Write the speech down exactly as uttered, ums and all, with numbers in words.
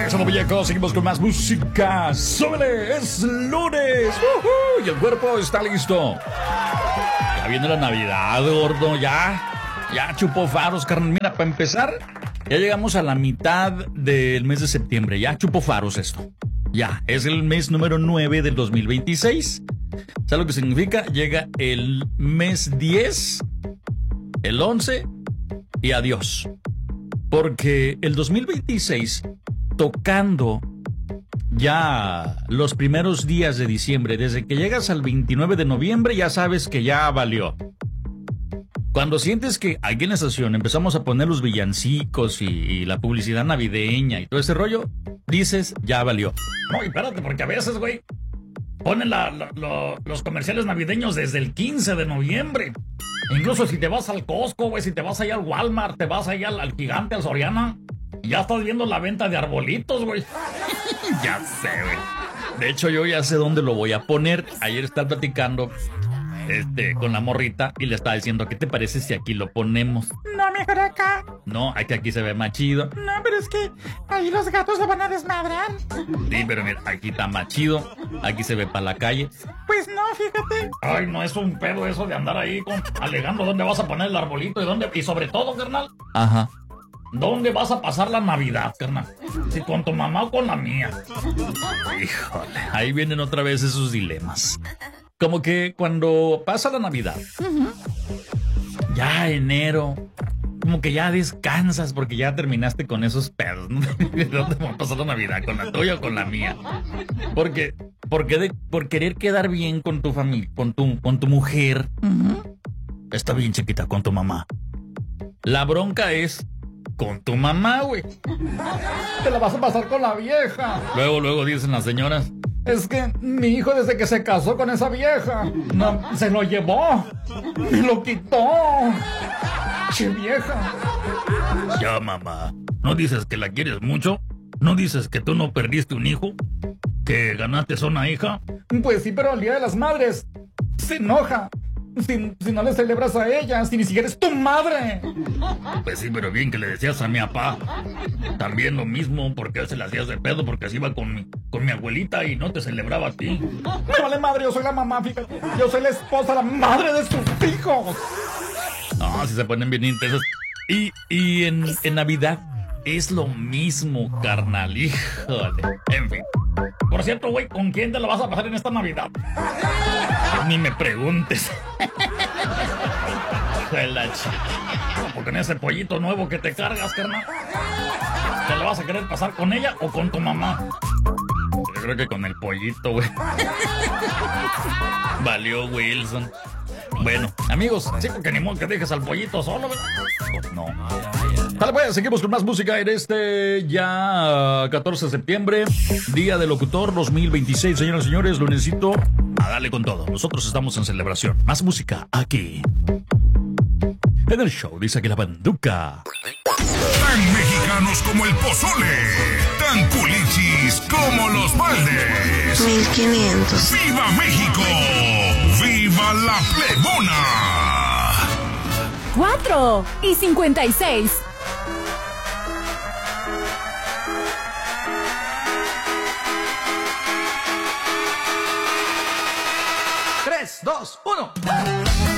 Regresando, Vallecos, seguimos con más música. ¡Súbele! ¡Es lunes! ¡Uh-huh! Y el cuerpo está listo. Ya viene la Navidad, gordo, ya. Ya chupó faros, carnal. Mira, para empezar, ya llegamos a la mitad del mes de septiembre. Ya chupó faros esto. Ya, es el mes número nueve del dos mil veintiséis. ¿Sabes lo que significa? Llega el mes diez, el once y adiós. Porque el dos mil veintiséis, tocando ya los primeros días de diciembre, desde que llegas al veintinueve de noviembre, ya sabes que ya valió. Cuando sientes que aquí en la estación empezamos a poner los villancicos y, y la publicidad navideña y todo ese rollo, dices, ya valió. No, y espérate, porque a veces, güey, ponen la, la, la, los comerciales navideños desde el quince de noviembre. Incluso si te vas al Costco, güey, si te vas allá al Walmart, te vas allá al, al Gigante, al Soriana, ya estás viendo la venta de arbolitos, güey. Ya sé, güey. De hecho, yo ya sé dónde lo voy a poner. Ayer estaba platicando este, con la morrita y le estaba diciendo, ¿qué te parece si aquí lo ponemos? No, mejor acá. No, aquí, aquí se ve más chido. No, pero es que ahí los gatos lo van a desmadrar. Sí, pero mira, aquí está más chido. Aquí se ve para la calle. Pues no, fíjate. Ay, no es un pedo eso de andar ahí con, alegando dónde vas a poner el arbolito y dónde. Y sobre todo, carnal. Ajá. ¿Dónde vas a pasar la Navidad, carnal? Si con tu mamá o con la mía. Híjole, ahí vienen otra vez esos dilemas. Como que cuando pasa la Navidad, uh-huh, ya enero, como que ya descansas porque ya terminaste con esos pedos, ¿no? ¿Dónde va a pasar la Navidad? ¿Con la tuya o con la mía? Porque, porque de, por querer quedar bien con tu familia, con tu, con tu mujer, uh-huh, está bien chiquita con tu mamá. La bronca es con tu mamá, güey. Te la vas a pasar con la vieja. Luego, luego dicen las señoras, es que mi hijo desde que se casó con esa vieja, no, se lo llevó, me lo quitó. Che vieja. Ya, mamá, ¿no dices que la quieres mucho? ¿No dices que tú no perdiste un hijo? ¿Que ganaste una hija? Pues sí, pero el Día de las Madres se enoja. Si, si no le celebras a ella, si ni siquiera es tu madre. Pues sí, pero bien que le decías a mi papá. También lo mismo, porque él se le hacías de pedo, porque se iba con mi, con mi abuelita y no te celebraba a ti. Me vale madre, yo soy la mamá, fíjate. Yo soy la esposa, la madre de sus hijos. No, si se ponen bien intensos. Y, y en, en Navidad es lo mismo, carnal. Híjole. En fin. Por cierto, güey, ¿con quién te la vas a pasar en esta Navidad? Ni me preguntes. Porque en ese pollito nuevo que te cargas, carnal, ¿te la vas a querer pasar con ella o con tu mamá? Yo creo que con el pollito, güey. Valió Wilson. Bueno, amigos, sí, porque ni modo que dejes al pollito solo, ¿verdad? Pues no. Dale, pues, seguimos con más música en este ya catorce de septiembre, Día del Locutor dos mil veintiséis. Señoras y señores, lunesito, a darle con todo. Nosotros estamos en celebración. Más música aquí en el show, dice que la banduca. Tan mexicanos como el pozole, tan culichis como los baldes. mil quinientos. ¡Viva México! ¡Viva la plebona! Cuatro y cincuenta y seis. Tres, dos, uno.